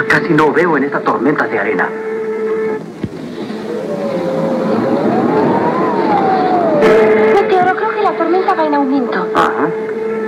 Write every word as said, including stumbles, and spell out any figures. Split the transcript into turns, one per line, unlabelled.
casi no veo en esta tormenta de arena.
Meteoro, creo que la tormenta va en aumento.
Ajá.